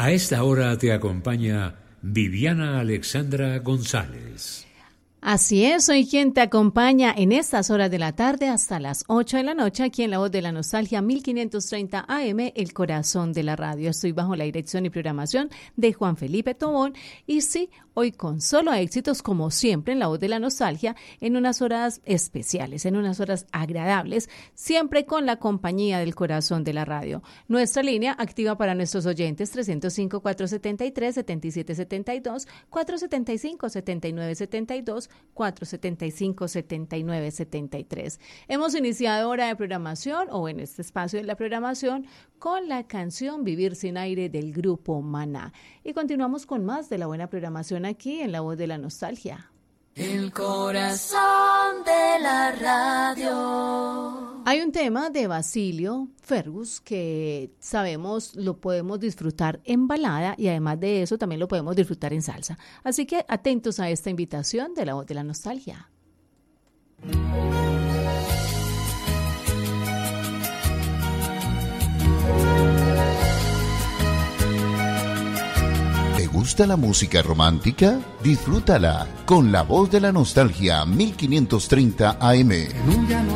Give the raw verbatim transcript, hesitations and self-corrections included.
A esta hora te acompaña Viviana Alexandra González. Así es, soy quien te acompaña en estas horas de la tarde hasta las ocho de la noche aquí en La Voz de la Nostalgia mil quinientos treinta A M, el corazón de la radio. Estoy bajo la dirección y programación de Juan Felipe Tobón y sí, hoy con solo éxitos como siempre en La Voz de la Nostalgia, en unas horas especiales, en unas horas agradables, siempre con la compañía del corazón de la radio. Nuestra línea activa para nuestros oyentes tres cero cinco, cuatro siete tres, siete siete siete dos, cuatro siete cinco, siete nueve siete dos, cuatro siete cinco, siete nueve siete tres. Hemos iniciado hora de programación, o en este espacio de la programación, con la canción Vivir sin aire del grupo Maná. Y continuamos con más de la buena programación aquí en La Voz de la Nostalgia. El corazón de la radio. Hay un tema de Basilio Fergus que sabemos lo podemos disfrutar en balada y además de eso también lo podemos disfrutar en salsa. Así que atentos a esta invitación de La Voz de la Nostalgia. ¿Te gusta la música romántica? Disfrútala con La Voz de la Nostalgia mil quinientos treinta A M.